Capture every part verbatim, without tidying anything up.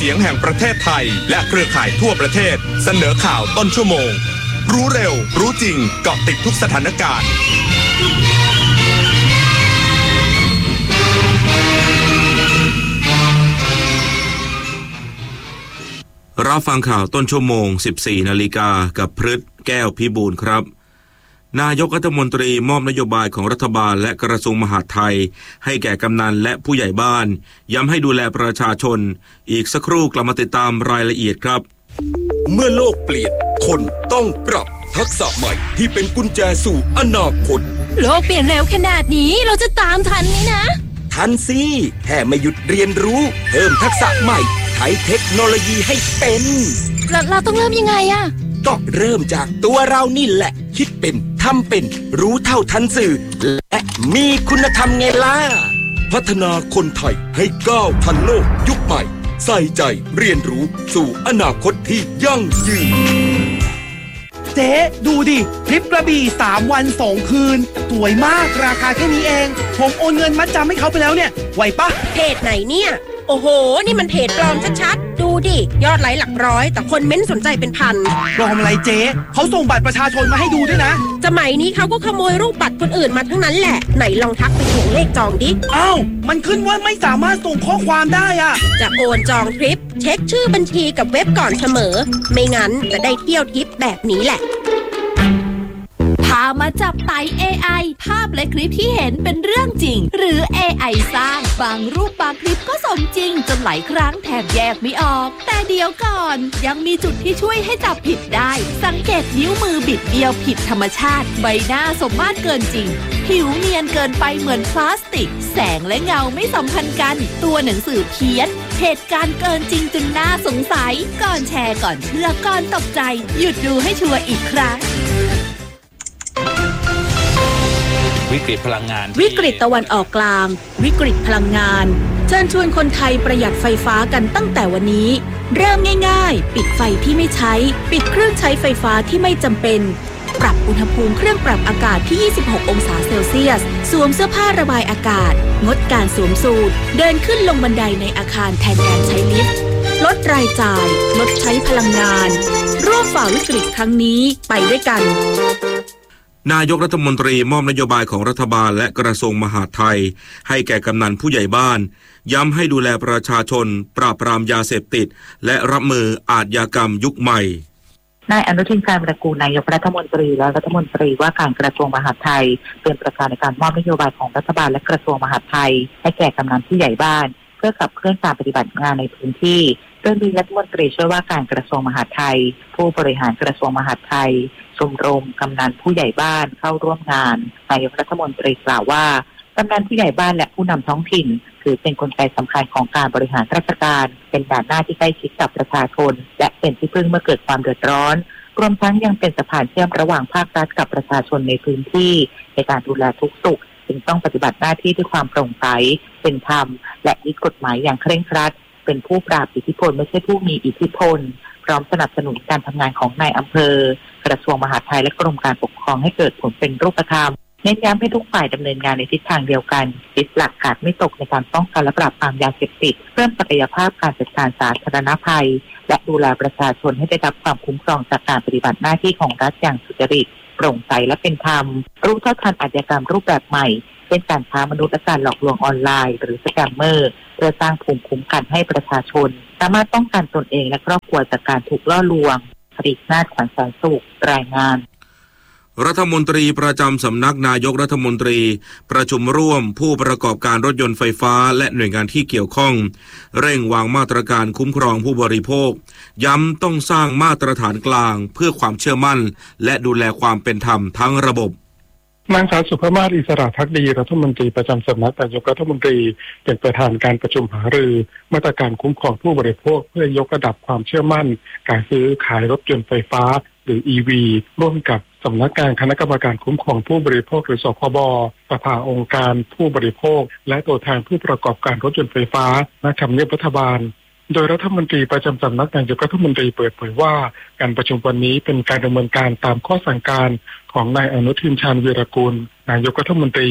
เสียงแห่งประเทศไทยและเครือข่ายทั่วประเทศเสนอข่าวต้นชั่วโมงรู้เร็วรู้จริงเกาะติดทุกสถานการณ์รับฟังข่าวต้นชั่วโมง สิบสี่นาฬิกากับพฤทธิ์แก้วพิบูลครับนายกรัฐมนตรีมอบนโยบายของรัฐบาลและกระทรวงมหาดไทยให้แก่กำนันและผู้ใหญ่บ้านย้ำให้ดูแลประชาชนอีกสักครู่กลับมาติดตามรายละเอียดครับเมื่อโลกเปลี่ยนคนต้องปรับทักษะใหม่ที่เป็นกุญแจสู่อนาคตโลกเปลี่ยนเร็วขนาดนี้เราจะตามทันไหมนะทันสิแค่ไม่หยุดเรียนรู้เพิ่มทักษะใหม่ใช้เทคโนโลยีให้เป็นเราเราต้องเริ่มยังไงอะก็เริ่มจากตัวเรานี่แหละคิดเป็นทำเป็นรู้เท่าทันสื่อและมีคุณธรรมไงล่ะพัฒนาคนไทยให้ก้าวทันโลกยุคใหม่ใส่ใจเรียนรู้สู่อนาคตที่ยั่งยืนเจ๊ดูดิทริปกระบี่สามวันสองคืนสวยมากราคาแค่นี้เองผมโอนเงินมัดจำให้เขาไปแล้วเนี่ยไหวปะเพจไหนเนี่ยโอ้โหนี่มันเพจปลอมชัดๆดูดิยอดไลค์หลักร้อยแต่คนเม้นสนใจเป็นพันปลอมอะไรเจ๊เขาส่งบัตรประชาชนมาให้ดูด้วยนะสมัยนี้เขาก็ขโมยรูปบัตรคนอื่นมาทั้งนั้นแหละไหนลองทักไปทวงเลขจองดิอ้าวมันขึ้นว่าไม่สามารถส่งข้อความได้อะจะโอนจองทริปเช็คชื่อบัญชีกับเว็บก่อนเสมอไม่งั้นจะได้เที่ยวทริปแบบนี้แหละพามาจับไต่ เอ ไอ ภาพและคลิปที่เห็นเป็นเรื่องจริงหรือ เอ ไอ สร้างบางรูปบางคลิปก็สมจริงจนหลายครั้งแทบแยกไม่ออกแต่เดี๋ยวก่อนยังมีจุดที่ช่วยให้จับผิดได้สังเกตนิ้วมือบิดเบี้ยวผิดธรรมชาติใบหน้าสมมาตรเกินจริงผิวเนียนเกินไปเหมือนพลาสติกแสงและเงาไม่สัมพันธ์กันตัวหนังสือเพี้ยนเหตุการณ์เกินจริงจนน่าสงสัยก่อนแชร์ก่อนเชื่อก่อนตกใจหยุดดูให้ชัวร์อีกครั้งวิกฤตพลังงานวิกฤตตะวันออกกลางวิกฤตพลังงานเชิญชวนคนไทยประหยัดไฟฟ้ากันตั้งแต่วันนี้เริ่มง่ายๆปิดไฟที่ไม่ใช้ปิดเครื่องใช้ไฟฟ้าที่ไม่จำเป็นปรับอุณหภูมิเครื่องปรับอากาศที่ยี่สิบหกองศาเซลเซียสสวมเสื้อผ้าระบายอากาศงดการสวมสูทเดินขึ้นลงบันไดในอาคารแทนการใช้ลิฟต์ลดรายจ่ายลดใช้พลังงานร่วมฝ่าวิกฤตครั้งนี้ไปด้วยกันนายกรัฐมนตรีมอบนโยบายของรัฐบาลและกระทรวงมหาดไทยให้แก่กำนันผู้ใหญ่บ้านย้ำให้ดูแลประชาชนปราบปรามยาเสพติดและรับมืออาชญากรรมยุคใหม่นายอนุทิน ชาญวิรากูลนายกรัฐมนตรีและรัฐมนตรีว่าการกระทรวงมหาดไทยเป็นประธานในการมอบนโยบายของรัฐบาลและกระทรวงมหาดไทยให้แก่กำนันผู้ใหญ่บ้านเพื่อขับเคลื่อนการปฏิบัติงานในพื้นที่โดยมีรัฐมนตรีช่วยว่าการกระทรวงมหาดไทยผู้บริหารกระทรวงมหาดไทยชมรมกำนันผู้ใหญ่บ้านเข้าร่วมงานนายกรัฐมนตรีกล่าวว่ากำนันผู้ใหญ่บ้านและผู้นำท้องถิ่นถือเป็นกลไกสำคัญของการบริหารราชการเป็นด่านหน้าที่ใกล้ชิดกับประชาชนและเป็นที่พึ่งเมื่อเกิดความเดือดร้อนรวมทั้งยังเป็นสะพานเชื่อมระหว่างภาครัฐกับประชาชนในพื้นที่ในการดูแลทุกสุขจึงต้องปฏิบัติหน้าที่ด้วยความโปร่งใสเป็นธรรมและยึดกฎหมายอย่างเคร่งครัดเป็นผู้ปราบอิทธิพลไม่ใช่ผู้มีอิทธิพลพร้อมสนับสนุนการทำงานของนายอำเภอกระทรวงมหาดไทยและกรมการปกครองให้เกิดผลเป็นรูปธรรมเน้นย้ำให้ทุกฝ่ายดำเนินงานในทิศทางเดียวกันยึดหลักกาดไม่ตกในการป้องกันและปราบปรามยาเสพติดเพิ่มศักยภาพการจัดการสาธารณภัยและดูแลประชาชนให้ได้รับความคุ้มครองจากการปฏิบัติหน้าที่ของรัฐอย่างสุจริตโปร่งใสและเป็นธรรมรู้เท่าทันอาชญากรรมรูปแบบใหม่เช่นการค้ามนุษย์และการหลอกลวงออนไลน์หรือสแกมเมอร์เพื่อสร้างภูมิคุ้มกันให้ประชาชนสามารถป้องกันตนเองและครอบครัวจากการถูกล่อลวงผลิตนาฏขวัญแสนสุขรายงานรัฐมนตรีประจำสำนักนายกรัฐมนตรีประชุมร่วมผู้ประกอบการรถยนต์ไฟฟ้าและหน่วยงานที่เกี่ยวข้องเร่งวางมาตรการคุ้มครองผู้บริโภคย้ำต้องสร้างมาตรฐานกลางเพื่อความเชื่อมั่นและดูแลความเป็นธรรมทั้งระบบนางสาวสุภมาศอิสระภักดีรัฐมนตรีประจำสำนักนายกรัฐมนตรีเป็นประธานการประชุมหารือมาตรการคุ้มครองผู้บริโภคเพื่อยกระดับความเชื่อมั่นการซื้อขายรถยนต์ไฟฟ้าหรือ อี วี ร่วมกับสำนักงานคณะกรรมการคุ้มครองผู้บริโภคหรือสคบสภาองค์การผู้บริโภคและตัวแทนผู้ประกอบการรถยนต์ไฟฟ้าณทำเนียบรัฐบาลโดยรัฐมนตรีประจำสำนักนายกรัฐมนตรีเปิดเผยว่าการประชุมวันนี้เป็นการดำเนินการตามข้อสั่งการของนายอนุทิน ชาญวีรกูลนายกรัฐมนตรี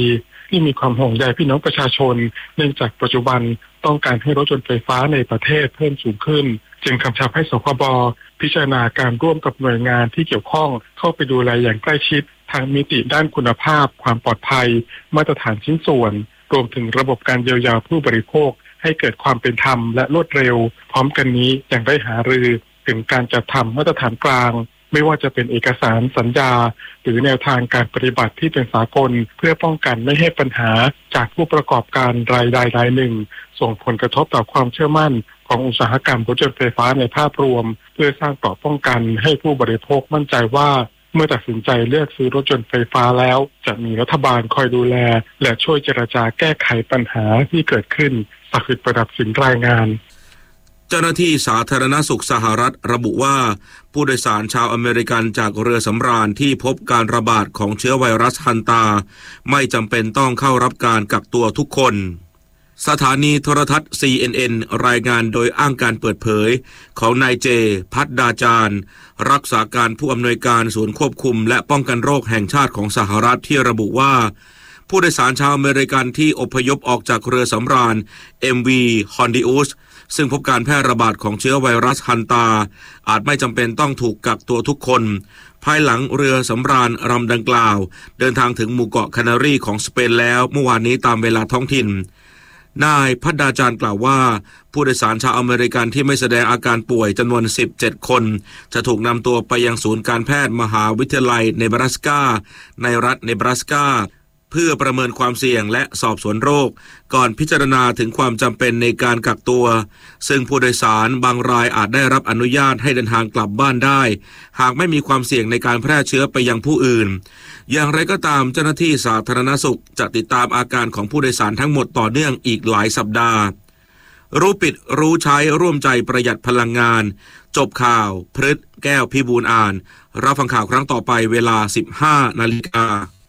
ที่มีความห่วงใยพี่น้องประชาชนเนื่องจากปัจจุบันต้องการให้รถยนต์ไฟฟ้าในประเทศเพิ่มสูงขึ้นจึงกำชับให้สคบพิจารณาการร่วมกับหน่วยงานที่เกี่ยวข้องเข้าไปดูแลอย่างใกล้ชิดทางมิติด้านคุณภาพความปลอดภัยมาตรฐานชิ้นส่วนรวมถึงระบบการเยียวยาผู้บริโภคให้เกิดความเป็นธรรมและรวดเร็วพร้อมกันนี้ยังได้หารือถึงการจัดทำมาตรฐานกลางไม่ว่าจะเป็นเอกสารสัญญาหรือแนวทางการปฏิบัติที่เป็นสากลเพื่อป้องกันไม่ให้ปัญหาจากผู้ประกอบการรายใดรายหนึ่งส่งผลกระทบต่อความเชื่อมั่นของอุตสาหกรรมรถยนต์ไฟฟ้าในภาพรวมเพื่อสร้างเกราะป้องกันให้ผู้บริโภคมั่นใจว่าเมื่อตัดสินใจเลือกซื้อรถยนต์ไฟฟ้าแล้วจะมีรัฐบาลคอยดูแลและช่วยเจรจาแก้ไขปัญหาที่เกิดขึ้นศักดิ์สิทธิ์ประดับสินรายงานเจ้าหน้าที่สาธารณสุขสหรัฐระบุว่าผู้โดยสารชาวอเมริกันจากเรือสำราญที่พบการระบาดของเชื้อไวรัสฮันตาไม่จำเป็นต้องเข้ารับการกักตัวทุกคนสถานีโทรทัศน์ ซี เอ็น เอ็น รายงานโดยอ้างการเปิดเผยของนายเจพัฒดาจารย์รักษาการผู้อำนวยการศูนย์ควบคุมและป้องกันโรคแห่งชาติของสหรัฐที่ระบุว่าผู้โดยสารชาวอเมริกันที่อพยพออกจากเรือสำราญ เอ็ม วี Hondius ซึ่งพบการแพร่ระบาดของเชื้อไวรัสฮันตาอาจไม่จำเป็นต้องถูกกักตัวทุกคนภายหลังเรือสำราญลำดังกล่าวเดินทางถึงหมู่เกาะแคนารีของสเปนแล้วเมื่อวานนี้ตามเวลาท้องถิ่นนายพัฒดาจารย์กล่าวว่าผู้โดยสารชาวอเมริกันที่ไม่แสดงอาการป่วยจำนวนสิบเจ็ดคนจะถูกนำตัวไปยังศูนย์การแพทย์มหาวิทยาลัยเนบราสกาในรัฐเนบราสกาเพื่อประเมินความเสี่ยงและสอบสวนโรคก่อนพิจารณาถึงความจำเป็นในการกักตัวซึ่งผู้โดยสารบางรายอาจได้รับอนุญาตให้เดินทางกลับบ้านได้หากไม่มีความเสี่ยงในการแพร่เชื้อไปยังผู้อื่นอย่างไรก็ตามเจ้าหน้าที่สาธารณสุขจะติดตามอาการของผู้โดยสารทั้งหมดต่อเนื่องอีกหลายสัปดาห์รู้ปิดรู้ใช้ร่วมใจประหยัดพลังงานจบข่าวพฤทธิ์แก้วพิบูลย์อ่านรับฟังข่าวครั้งต่อไปเวลา สิบห้านาฬิกา